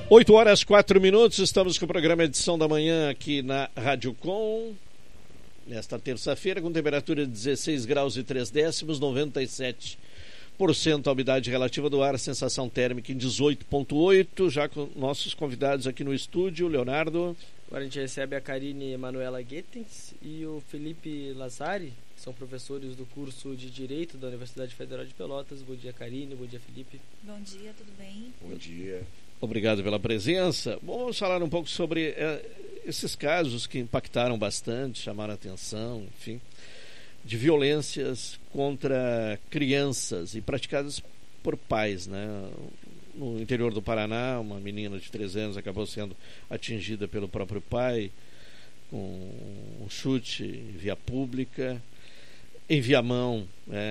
8h04, estamos com o programa Edição da Manhã aqui na Rádio Com. Nesta terça-feira, com temperatura de 16 graus e 3 décimos, 97% a umidade relativa do ar, sensação térmica em 18,8. Já com nossos convidados aqui no estúdio, Leonardo. Agora a gente recebe a Karine Emanuela Guetens e o Felipe Lazari, que são professores do curso de Direito da Universidade Federal de Pelotas. Bom dia, Karine. Bom dia, Felipe. Bom dia, tudo bem? Bom dia. Obrigado pela presença. Bom, vamos falar um pouco sobre esses casos que impactaram bastante, chamaram a atenção, enfim, de violências contra crianças e praticadas por pais, né? No interior do Paraná, uma menina de 3 anos acabou sendo atingida pelo próprio pai com um chute em via pública. Em Viamão,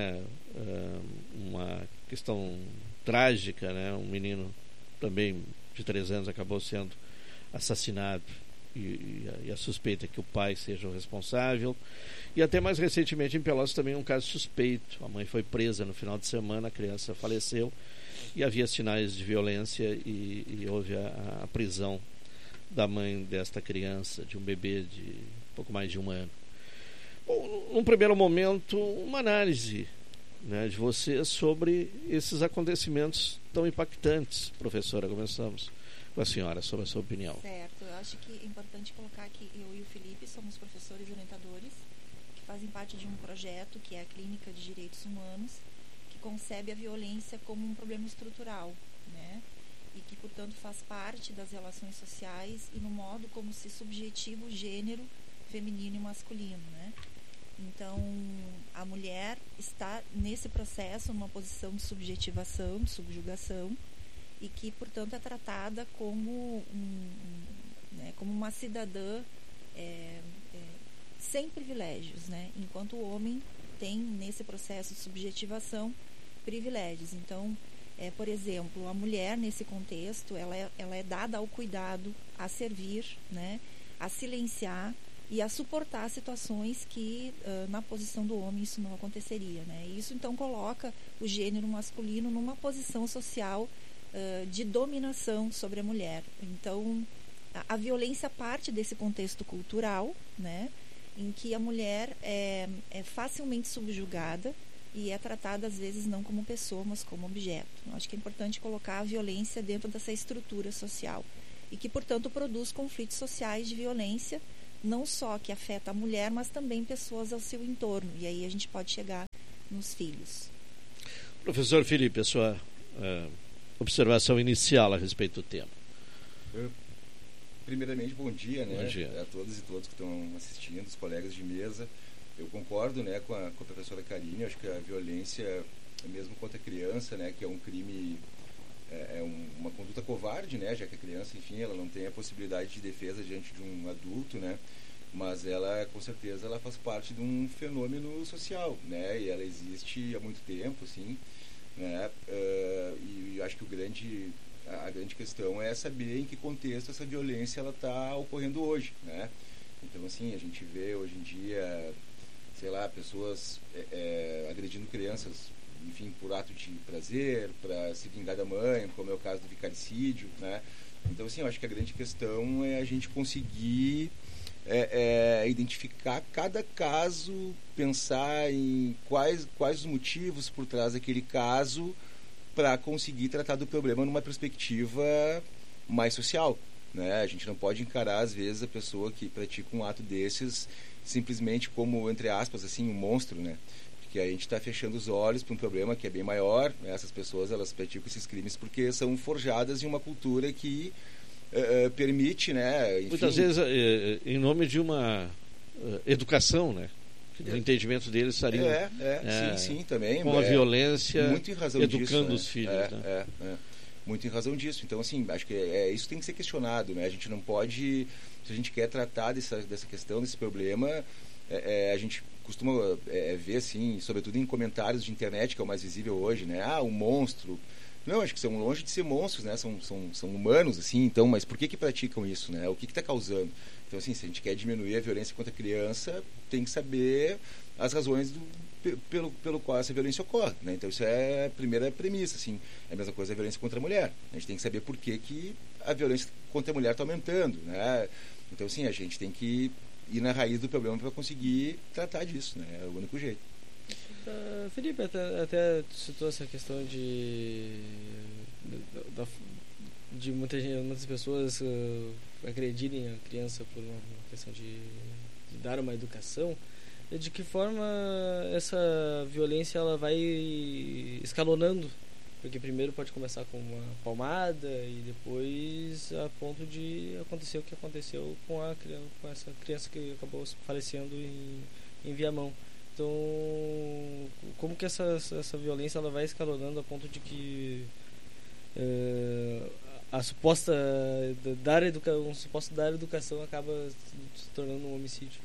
uma questão trágica, né? Um menino também de 3 anos acabou sendo assassinado e a suspeita é que o pai seja o responsável. E até mais recentemente em Pelotas também um caso suspeito. A mãe foi presa no final de semana, a criança faleceu e havia sinais de violência e houve a prisão da mãe desta criança, de um bebê de pouco mais de 1 ano. Bom, num primeiro momento, uma análise, né, de você sobre esses acontecimentos tão impactantes. Professora, começamos com a senhora, sobre a sua opinião. Certo, eu acho que é importante colocar que eu e o Felipe somos professores orientadores que fazem parte de um projeto que é a Clínica de Direitos Humanos, que concebe a violência como um problema estrutural, né? E que, portanto, faz parte das relações sociais e no modo como se subjetiva o gênero feminino e masculino, né? Então, a mulher está nesse processo, numa posição de subjetivação, de subjugação, e que, portanto, é tratada como, como uma cidadã sem privilégios, né? Enquanto o homem tem, nesse processo de subjetivação, privilégios. Então, por exemplo, a mulher, nesse contexto, ela é dada ao cuidado, a servir, né? A silenciar e a suportar situações que na posição do homem isso não aconteceria, né? E isso então coloca o gênero masculino numa posição social de dominação sobre a mulher. Então a violência parte desse contexto cultural, né? Em que a mulher é facilmente subjugada e é tratada às vezes não como pessoa, mas como objeto. Eu acho que é importante colocar a violência dentro dessa estrutura social e que, portanto, produz conflitos sociais de violência, não só que afeta a mulher, mas também pessoas ao seu entorno. E aí a gente pode chegar nos filhos. Professor Felipe, a sua observação inicial a respeito do tema. Primeiramente, bom dia, né? Bom dia a todas e todos que estão assistindo, os colegas de mesa. Eu concordo, né, com a professora Karine. Acho que a violência, mesmo contra a criança, né, que é um crime, uma conduta covarde, né, já que a criança, enfim, ela não tem a possibilidade de defesa diante de um adulto, né, mas ela, com certeza, ela faz parte de um fenômeno social, né, e ela existe há muito tempo, assim, né, e acho que a grande questão é saber em que contexto essa violência ela está ocorrendo hoje, né. Então, assim, a gente vê hoje em dia, sei lá, pessoas agredindo crianças, enfim, por ato de prazer, para se vingar da mãe, como é o caso do vicaricídio, né? Então, assim, eu acho que a grande questão é a gente conseguir identificar cada caso, pensar em quais os motivos por trás daquele caso para conseguir tratar do problema numa perspectiva mais social, né? A gente não pode encarar, às vezes, a pessoa que pratica um ato desses simplesmente como, entre aspas, assim, um monstro, né? Porque a gente está fechando os olhos para um problema que é bem maior, né? Essas pessoas, elas praticam esses crimes porque são forjadas em uma cultura que permite, né? Enfim, muitas vezes em nome de uma educação, né? O entendimento deles estaria sim, também com a violência, muito em razão educando disso, os filhos, né? Muito em razão disso. Então, assim, acho que isso tem que ser questionado, né? A gente não pode, se a gente quer tratar dessa questão, desse problema, a gente costuma ver, assim, sobretudo em comentários de internet, que é o mais visível hoje, né? Um monstro, Não, acho que são longe de ser monstros, né? São humanos, assim, então, mas por que praticam isso, né? O que está causando? Então, assim, se a gente quer diminuir a violência contra a criança, tem que saber as razões pelo qual essa violência ocorre, né? Então, isso é a primeira premissa, assim. É a mesma coisa a violência contra a mulher. A gente tem que saber por que a violência contra a mulher está aumentando, né? Então, assim, a gente tem que ir na raiz do problema para conseguir tratar disso, né? É o único jeito. Felipe, até citou essa questão de muitas pessoas agredirem a criança por uma questão de dar uma educação. De que forma essa violência ela vai escalonando? Porque primeiro pode começar com uma palmada e depois a ponto de acontecer o que aconteceu com essa criança que acabou falecendo em Viamão. Então, como que essa violência ela vai escalonando a ponto de que a suposta dar educação acaba se tornando um homicídio?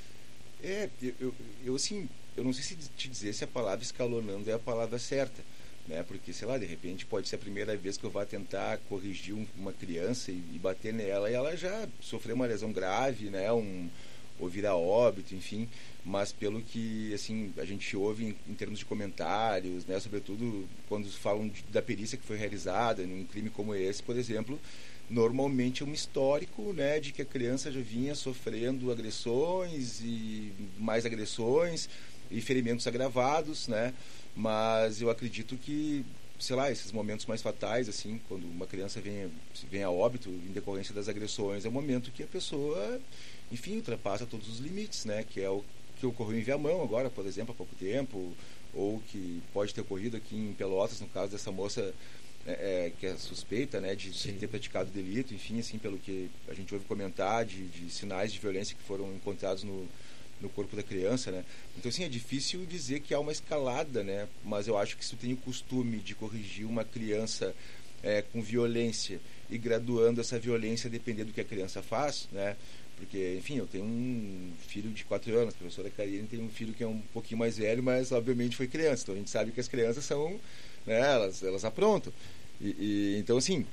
Eu assim, eu não sei se te dizer se a palavra escalonando é a palavra certa, né? Porque, sei lá, de repente pode ser a primeira vez que eu vá tentar corrigir uma criança e bater nela e ela já sofreu uma lesão grave, né? Ou vir a óbito, enfim. Mas pelo que, assim, a gente ouve em termos de comentários, né? Sobretudo quando falam da perícia que foi realizada num crime como esse, por exemplo, normalmente é um histórico, né, de que a criança já vinha sofrendo agressões e mais agressões e ferimentos agravados, né? Mas eu acredito que, sei lá, esses momentos mais fatais, assim, quando uma criança vem a óbito em decorrência das agressões, é o momento que a pessoa, enfim, ultrapassa todos os limites, né? Que é o que ocorreu em Viamão agora, por exemplo, há pouco tempo, ou que pode ter ocorrido aqui em Pelotas, no caso dessa moça que é suspeita, né, de ter praticado delito, enfim, assim, pelo que a gente ouve comentar de sinais de violência que foram encontrados no corpo da criança, né? Então, assim, é difícil dizer que há uma escalada, né? Mas eu acho que se tu tem o costume de corrigir uma criança com violência e graduando essa violência dependendo do que a criança faz, né? Porque, enfim, eu tenho um filho de 4 anos, a professora Karine tem um filho que é um pouquinho mais velho, mas obviamente foi criança. Então a gente sabe que as crianças são, né, elas aprontam. Então, assim,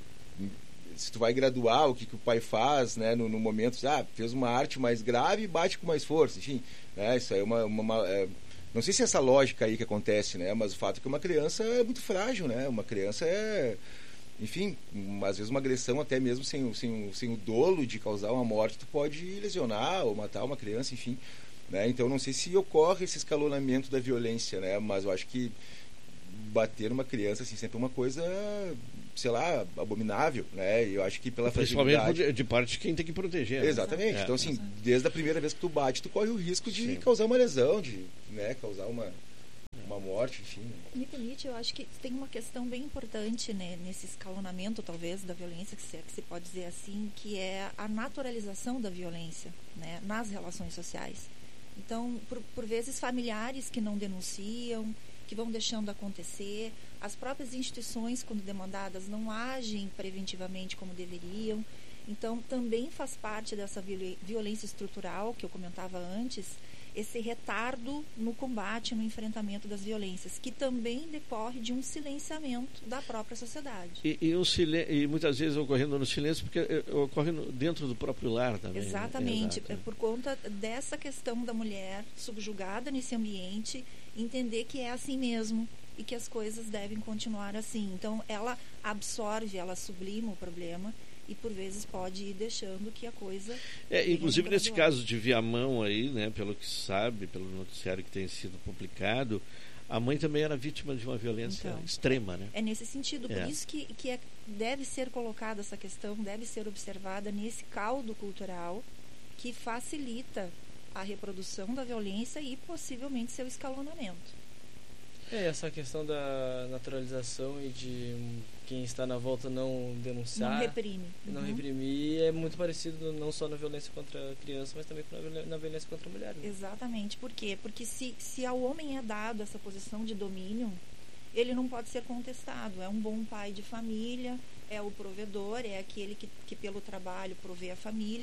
se tu vai graduar o que o pai faz, né, no momento, fez uma arte mais grave e bate com mais força, enfim, né, isso aí é não sei se é essa lógica aí que acontece, né, mas o fato é que uma criança é muito frágil, né, uma criança enfim, às vezes uma agressão até mesmo sem o dolo de causar uma morte, tu pode lesionar ou matar uma criança, enfim, né, então não sei se ocorre esse escalonamento da violência, né, mas eu acho que bater uma criança, assim, sempre é uma coisa, sei lá, abominável, né? E eu acho que pela fragilidade... Principalmente de parte de quem tem que proteger. Exatamente. Né? Então, assim, desde a primeira vez que tu bate, tu corre o risco de causar uma lesão, de, né, causar uma morte, enfim. Me permite, eu acho que tem uma questão bem importante, né, nesse escalonamento, talvez, da violência, que se pode dizer assim, que é a naturalização da violência, né, nas relações sociais. Então, por vezes, familiares que não denunciam, que vão deixando acontecer, as próprias instituições, quando demandadas, não agem preventivamente como deveriam. Então, também faz parte dessa violência estrutural que eu comentava antes, esse retardo no combate, no enfrentamento das violências, que também decorre de um silenciamento da própria sociedade. E muitas vezes ocorrendo no silêncio, porque ocorre dentro do próprio lar também. Exatamente, né? Por conta dessa questão da mulher subjugada nesse ambiente, entender que é assim mesmo e que as coisas devem continuar assim. Então, ela absorve, ela sublima o problema e, por vezes, pode ir deixando que a coisa... inclusive, nesse caso de Viamão aí, né, pelo que se sabe, pelo noticiário que tem sido publicado, a mãe também era vítima de uma violência extrema, né? É nesse sentido, por isso que deve ser colocada essa questão, deve ser observada nesse caldo cultural que facilita a reprodução da violência e possivelmente seu escalonamento. Essa questão da naturalização e de quem está na volta não denunciar, não reprime. Não reprimir, é muito parecido não só na violência contra a criança, mas também na violência contra a mulher. Né? Exatamente. Por quê? Porque se ao homem é dado essa posição de domínio, ele não pode ser contestado. É um bom pai de família, é o provedor, é aquele que pelo trabalho provê a família.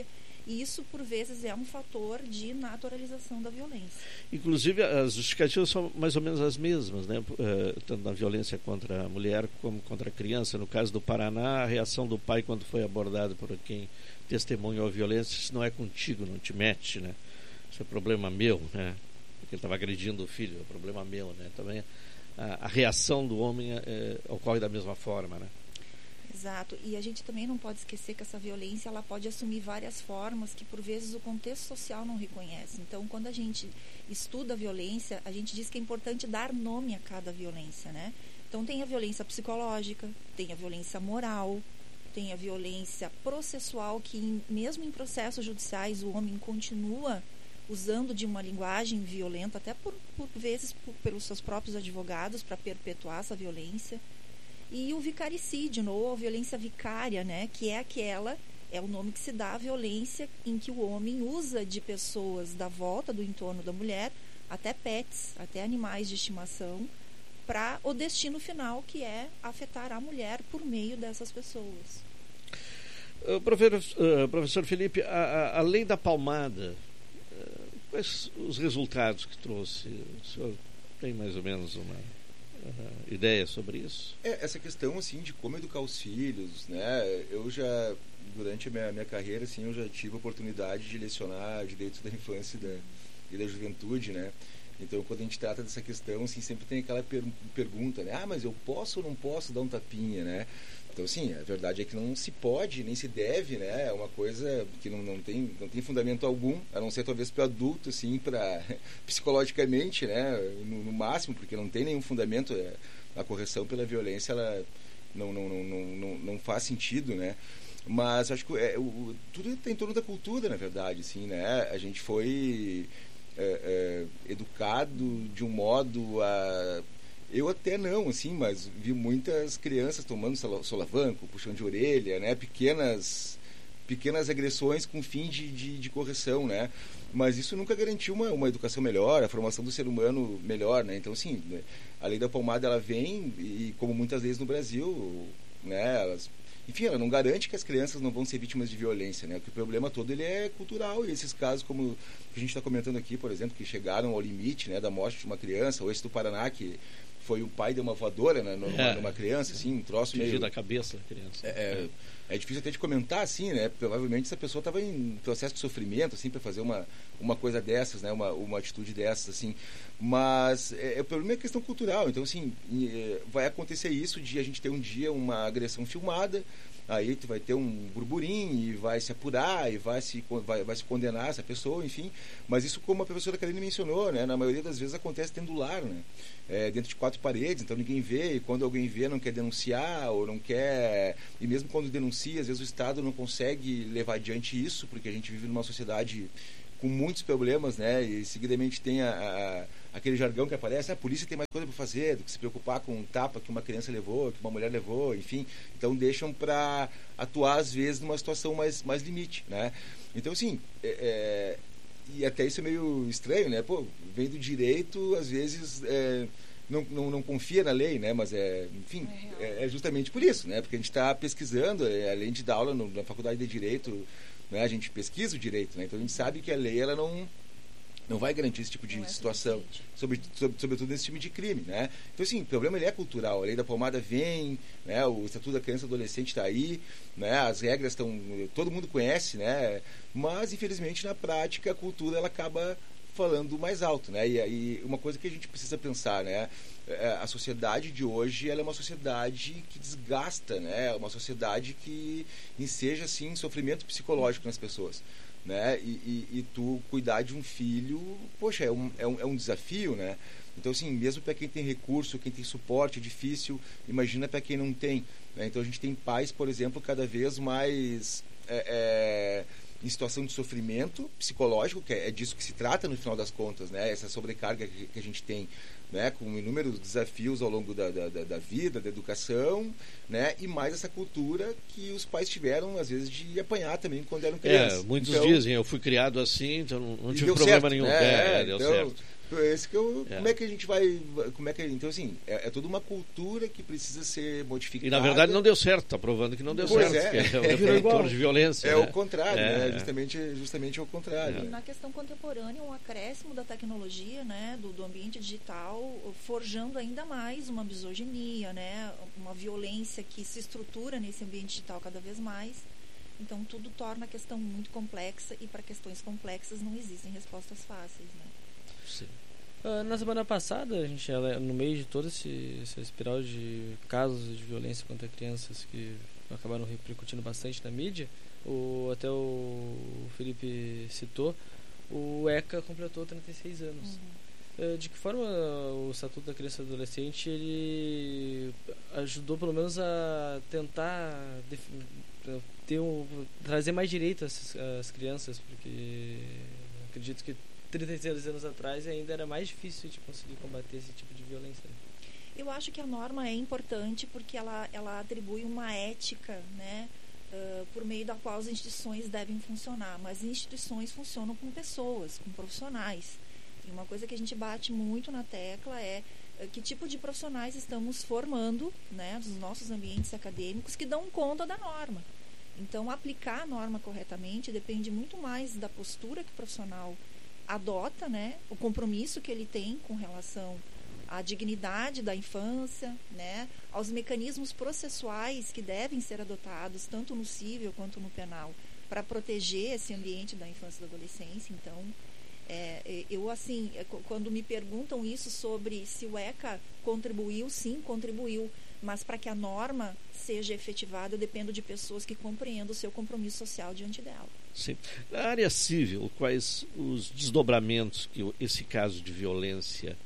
E isso, por vezes, é um fator de naturalização da violência. Inclusive, as justificativas são mais ou menos as mesmas, né? Tanto na violência contra a mulher como contra a criança. No caso do Paraná, a reação do pai quando foi abordado por quem testemunhou a violência: isso não é contigo, não te mete, né? Isso é problema meu, né? Porque ele estava agredindo o filho, é problema meu, né? Também a reação do homem ocorre da mesma forma, né? Exato, e a gente também não pode esquecer que essa violência ela pode assumir várias formas que por vezes o contexto social não reconhece. Então, quando a gente estuda a violência, a gente diz que é importante dar nome a cada violência, né? Então, tem a violência psicológica, tem a violência moral, tem a violência processual, que mesmo em processos judiciais o homem continua usando de uma linguagem violenta, até por vezes pelos seus próprios advogados, para perpetuar essa violência. E o vicaricídio, ou a violência vicária, né, que é o nome que se dá à violência em que o homem usa de pessoas da volta, do entorno da mulher, até pets, até animais de estimação, para o destino final, que é afetar a mulher por meio dessas pessoas. Professor Felipe, a lei da palmada, quais os resultados que trouxe? O senhor tem mais ou menos uma ideia sobre isso? Essa questão assim de como educar os filhos, né? Eu já, durante a minha carreira, assim, eu já tive a oportunidade de lecionar direitos da infância e da juventude, né? Então, quando a gente trata dessa questão, assim, sempre tem aquela pergunta, né? Mas eu posso ou não posso dar um tapinha, né? Então, assim, a verdade é que não se pode, nem se deve, né? É uma coisa que não tem fundamento algum, a não ser talvez para o adulto, assim, psicologicamente, né? No máximo, porque não tem nenhum fundamento. A correção pela violência, ela não faz sentido, né? Mas acho que tudo está em torno da cultura, na verdade, assim, né? A gente foi educado de um modo a... Eu até não, assim, mas vi muitas crianças tomando solavanco, puxão de orelha, né? Pequenas agressões com fim de correção, né? Mas isso nunca garantiu uma educação melhor, a formação do ser humano melhor, né? Então, assim, a lei da palmada, ela vem, e como muitas leis no Brasil, né? Ela não garante que as crianças não vão ser vítimas de violência, né? Porque o problema todo ele é cultural, e esses casos como que a gente está comentando aqui, por exemplo, que chegaram ao limite, né, da morte de uma criança, ou esse do Paraná, que foi o pai de uma voadora, né, numa criança, assim, um troço meio... da cabeça da criança. É difícil até de comentar, assim, né? Provavelmente essa pessoa estava em processo de sofrimento, assim, para fazer uma coisa dessas, né? Uma atitude dessas, assim. Mas o problema é a questão cultural. Então, assim, vai acontecer isso de a gente ter um dia uma agressão filmada, aí tu vai ter um burburinho e vai se apurar e vai se condenar essa pessoa, enfim. Mas isso, como a professora Karine mencionou, né? Na maioria das vezes acontece dentro do lar, né? Dentro de 4 paredes, então ninguém vê, e quando alguém vê não quer denunciar, ou não quer... E mesmo quando denuncia, às vezes o Estado não consegue levar adiante isso, porque a gente vive numa sociedade com muitos problemas, né? E seguidamente tem aquele jargão que aparece: a polícia tem mais coisa para fazer do que se preocupar com um tapa que uma criança levou, que uma mulher levou, enfim. Então deixam para atuar, às vezes, numa situação mais limite, né? Então, assim, e até isso é meio estranho, né? Pô, vem do direito, às vezes não confia na lei, né? Mas enfim, é justamente por isso, né? Porque a gente está pesquisando, além de dar aula na faculdade de Direito, né? A gente pesquisa o direito, né? Então a gente sabe que a lei, ela não vai garantir esse tipo de situação, sobretudo nesse tipo de crime, né? Então, assim, o problema ele é cultural. A lei da palmada vem, né? O Estatuto da Criança e Adolescente está aí, né? As regras estão... Todo mundo conhece, né? Mas, infelizmente, na prática, a cultura ela acaba falando mais alto, né? E aí, uma coisa que a gente precisa pensar, né? A sociedade de hoje, ela é uma sociedade que desgasta, né? Uma sociedade que enseja, assim, sofrimento psicológico nas pessoas, né? E tu cuidar de um filho, poxa, é um desafio, né? Então, assim, mesmo para quem tem recurso, quem tem suporte, é difícil. Imagina para quem não tem, né? Então a gente tem pais, por exemplo, cada vez mais em situação de sofrimento psicológico, que é disso que se trata no final das contas, né? Essa sobrecarga que a gente tem, né? Com inúmeros desafios ao longo da vida, da educação, né? E mais essa cultura que os pais tiveram, às vezes, de apanhar também quando eram crianças. Muitos dizem, eu fui criado assim, então não tive problema certo, nenhum. né? Deu então, certo. Esse que como é que a gente vai... Então, assim, é toda uma cultura que precisa ser modificada. E, na verdade, não deu certo. Está provando que não deu Pois certo. é. É um fator de violência. É o contrário, né? Justamente o contrário. E na questão contemporânea, um acréscimo da tecnologia, né, do ambiente digital, forjando ainda mais uma misoginia, né, uma violência que se estrutura nesse ambiente digital cada vez mais. Então, tudo torna a questão muito complexa, e para questões complexas não existem respostas fáceis, né? Sim. Na semana passada, a gente, no meio de toda essa espiral de casos de violência contra crianças que acabaram repercutindo bastante na mídia, até o Felipe citou, o ECA completou 36 anos. De que forma o Estatuto da Criança e do Adolescente ele ajudou pelo menos a tentar trazer mais direitos às crianças, porque acredito que 36 anos atrás ainda era mais difícil de conseguir combater esse tipo de violência. Eu acho que a norma é importante porque ela atribui uma ética, né, por meio da qual as instituições devem funcionar, mas instituições funcionam com pessoas, com profissionais. E uma coisa que a gente bate muito na tecla é que tipo de profissionais estamos formando, né, nos nossos ambientes acadêmicos que dão conta da norma. Então, aplicar a norma corretamente depende muito mais da postura que o profissional adota, né, o compromisso que ele tem com relação à dignidade da infância, né, aos mecanismos processuais que devem ser adotados, tanto no civil quanto no penal, para proteger esse ambiente da infância e da adolescência. Então, eu, assim, quando me perguntam isso sobre se o ECA contribuiu, sim, contribuiu, mas para que a norma seja efetivada, eu dependo de pessoas que compreendam o seu compromisso social diante dela. Sim. Na área civil, quais os desdobramentos que esse caso de violência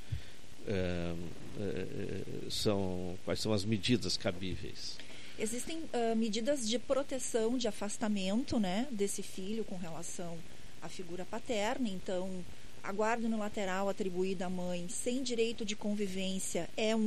quais são as medidas cabíveis? Existem medidas de proteção, de afastamento, né, desse filho com relação à figura paterna. Então, a guarda unilateral atribuída à mãe sem direito de convivência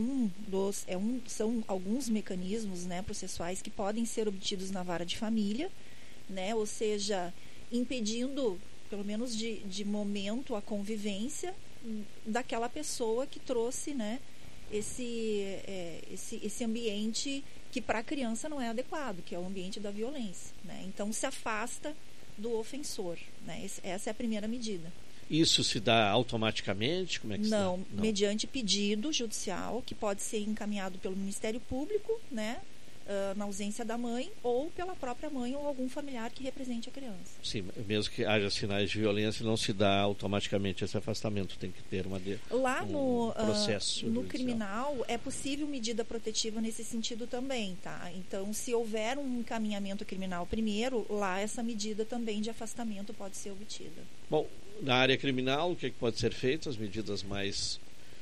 são alguns mecanismos, né, processuais que podem ser obtidos na vara de família, né, ou seja, impedindo, pelo menos de momento, a convivência daquela pessoa que trouxe, né, esse ambiente que para a criança não é adequado, que é o ambiente da violência, né? Então se afasta do ofensor, né? Essa é a primeira medida. Isso se dá automaticamente? Como é que não, se dá? Mediante pedido judicial, que pode ser encaminhado pelo Ministério Público, né, na ausência da mãe, ou pela própria mãe ou algum familiar que represente a criança. Sim, mesmo que haja sinais de violência, não se dá automaticamente esse afastamento, tem que ter um processo no judicial. Criminal é possível medida protetiva nesse sentido também, tá? Então, se houver um encaminhamento criminal primeiro, lá essa medida também de afastamento pode ser obtida. Bom, na área criminal, o que pode ser feito? As medidas mais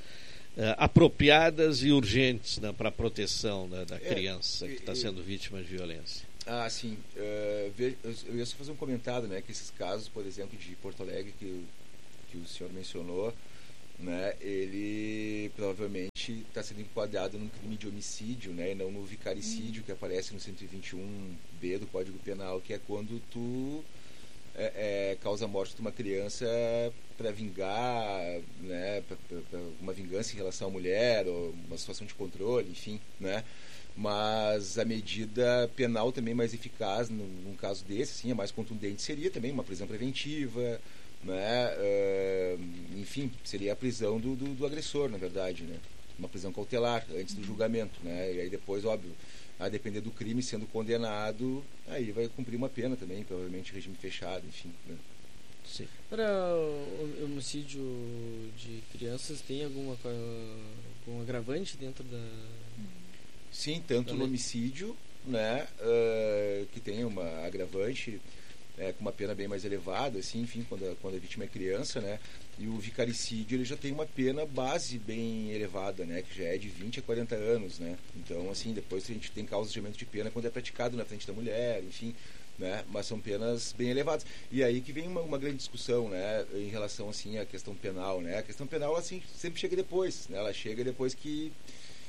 apropriadas e urgentes, né, para a proteção, né, da criança que está sendo vítima de violência. Sim. Eu ia só fazer um comentário, né, que esses casos, por exemplo, de Porto Alegre que o senhor mencionou, né, ele provavelmente está sendo enquadrado num crime de homicídio, né, e não no vicaricídio que aparece no 121B do Código Penal, que é quando tu causa a morte de uma criança para vingar, né, pra uma vingança em relação à mulher, ou uma situação de controle, enfim, né? Mas a medida penal também mais eficaz num caso desse, sim, a mais contundente seria também uma prisão preventiva, né? Enfim, seria a prisão do agressor, na verdade, né? Uma prisão cautelar antes do julgamento, né? E aí depois, óbvio, a depender do crime sendo condenado, aí vai cumprir uma pena também, provavelmente regime fechado, enfim, né? Sim. Para o homicídio de crianças, tem algum agravante dentro da... Sim, tanto no homicídio, né, que tem uma agravante com uma pena bem mais elevada, assim, enfim, quando a vítima é criança, né, e o vicaricídio ele já tem uma pena base bem elevada, né, que já é de 20 a 40 anos, né, então, assim, depois a gente tem causas de aumento de pena quando é praticado na frente da mulher, enfim, né, mas são penas bem elevadas. E aí que vem uma grande discussão, né, em relação, assim, à questão penal, né, a questão penal, assim, sempre chega depois, né, ela chega depois que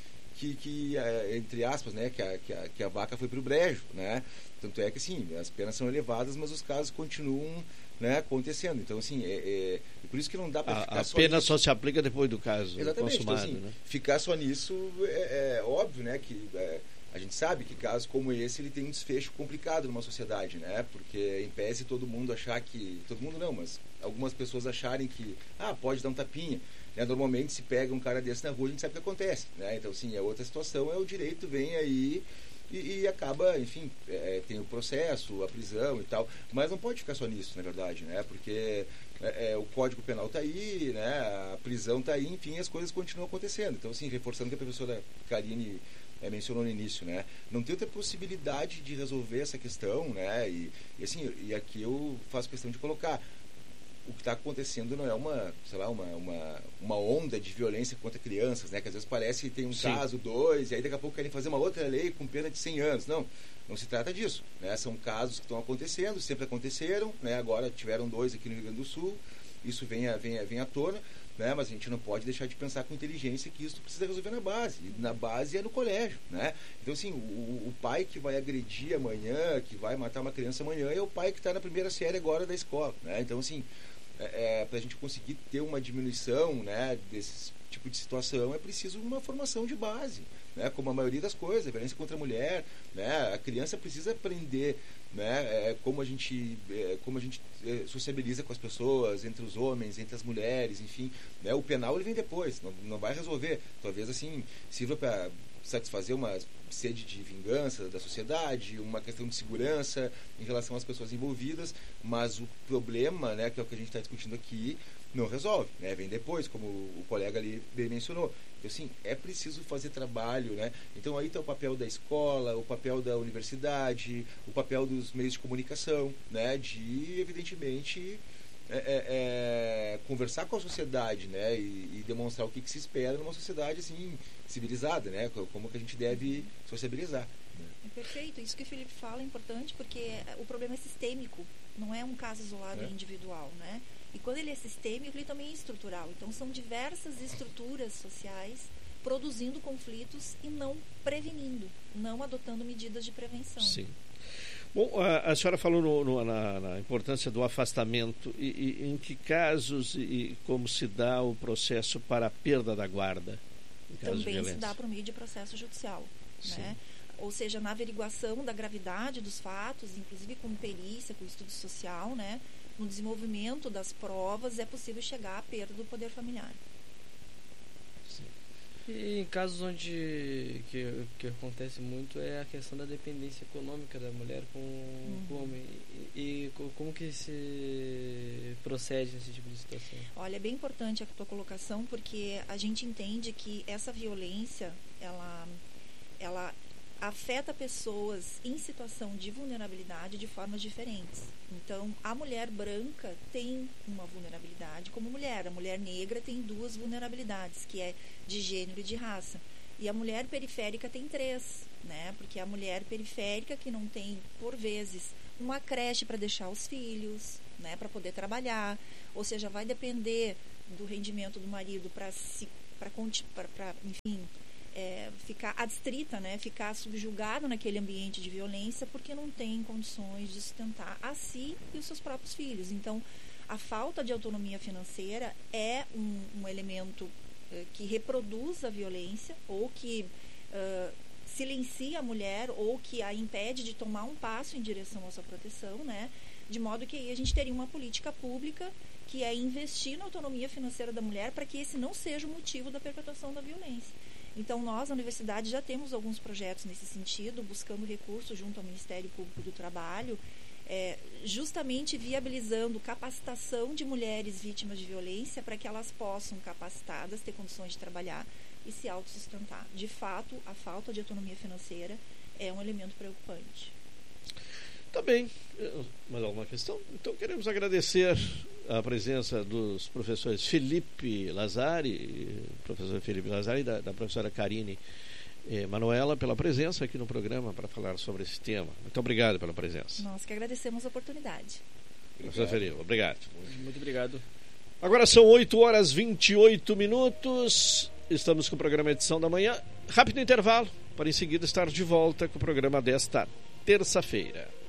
entre aspas, né, que a vaca foi para o brejo, né? Tanto é que, assim, as penas são elevadas, mas os casos continuam, né, acontecendo. Então, assim, por isso que não dá para ficar só nisso. A pena só se aplica depois do caso exatamente, consumado. Então, assim, né? Ficar só nisso é óbvio, né, que a gente sabe que casos como esse ele tem um desfecho complicado numa sociedade, né? Porque impede todo mundo achar que... Todo mundo não, mas algumas pessoas acharem que pode dar um tapinha. Né? Normalmente, se pega um cara desse na rua, a gente sabe o que acontece. Né? Então, assim, a outra situação o direito vem aí e acaba, enfim, tem o processo, a prisão e tal. Mas não pode ficar só nisso, na verdade, né? Porque o Código Penal está aí, né? A prisão está aí, enfim, as coisas continuam acontecendo. Então, assim, reforçando o que a professora Karine mencionou no início, né? Não tem outra possibilidade de resolver essa questão, né? E aqui eu faço questão de colocar o que está acontecendo não é uma onda de violência contra crianças, né? Que às vezes parece que tem um caso, 2, e aí daqui a pouco querem fazer uma outra lei com pena de 100 anos. Não se trata disso, né? São casos que estão acontecendo, sempre aconteceram, né? Agora tiveram 2 aqui no Rio Grande do Sul, isso vem à tona, né? Mas a gente não pode deixar de pensar com inteligência que isso precisa resolver na base, e na base é no colégio, né? Então, assim, o pai que vai agredir amanhã, que vai matar uma criança amanhã, é o pai que está na primeira série agora da escola, né? Então, assim, para a gente conseguir ter uma diminuição, né, desse tipo de situação, é preciso uma formação de base, né? Como a maioria das coisas, a violência contra a mulher, né? A criança precisa aprender, né, como a gente sociabiliza com as pessoas, entre os homens, entre as mulheres, enfim, né? O penal ele vem depois, não vai resolver, talvez assim sirva para satisfazer uma sede de vingança da sociedade, uma questão de segurança em relação às pessoas envolvidas, mas o problema, né, que é o que a gente está discutindo aqui, não resolve, né? Vem depois, como o colega ali bem mencionou. Então, assim, é preciso fazer trabalho, né? Então aí está o papel da escola, o papel da universidade, o papel dos meios de comunicação, né? De, evidentemente, conversar com a sociedade, né? E demonstrar o que se espera numa sociedade, assim, civilizada, né? Como que a gente deve sociabilizar. Perfeito, isso que o Felipe fala é importante, porque o problema é sistêmico, não é um caso isolado individual, né? E quando ele é sistêmico, ele também é estrutural. Então, são diversas estruturas sociais produzindo conflitos e não prevenindo, não adotando medidas de prevenção. Sim. Bom, a senhora falou na importância do afastamento. E em que casos e como se dá o processo para a perda da guarda? Também se dá por meio de processo judicial, né? Ou seja, na averiguação da gravidade dos fatos, inclusive com perícia, com estudo social, né? No desenvolvimento das provas, é possível chegar à perda do poder familiar. Sim. E em casos onde que acontece muito é a questão da dependência econômica da mulher com o homem. E como que se procede nesse tipo de situação? Olha, é bem importante a tua colocação, porque a gente entende que essa violência, ela afeta pessoas em situação de vulnerabilidade de formas diferentes. Então, a mulher branca tem uma vulnerabilidade como mulher. A mulher negra tem 2 vulnerabilidades, que é de gênero e de raça. E a mulher periférica tem 3, né? Porque a mulher periférica que não tem, por vezes, uma creche para deixar os filhos, né? Para poder trabalhar. Ou seja, vai depender do rendimento do marido para enfim, ficar adstrita, né? Ficar subjugado naquele ambiente de violência, porque não tem condições de sustentar a si e os seus próprios filhos. Então, a falta de autonomia financeira é um elemento que reproduz a violência, ou que silencia a mulher, ou que a impede de tomar um passo em direção à sua proteção, né? De modo que aí a gente teria uma política pública que é investir na autonomia financeira da mulher para que esse não seja o motivo da perpetuação da violência. Então, nós, na universidade, já temos alguns projetos nesse sentido, buscando recursos junto ao Ministério Público do Trabalho, justamente viabilizando capacitação de mulheres vítimas de violência para que elas possam, capacitadas, ter condições de trabalhar e se autossustentar. De fato, a falta de autonomia financeira é um elemento preocupante. Tá bem. Mais alguma questão? Então, queremos agradecer a presença dos professores Felipe Lazari, professor Felipe Lazari, e da professora Karine Manuela, pela presença aqui no programa para falar sobre esse tema. Muito obrigado pela presença. Nós que agradecemos a oportunidade. Professor Felipe, obrigado. Muito obrigado. Agora são 8h28. Estamos com o programa Edição da Manhã. Rápido intervalo, para em seguida estar de volta com o programa desta terça-feira.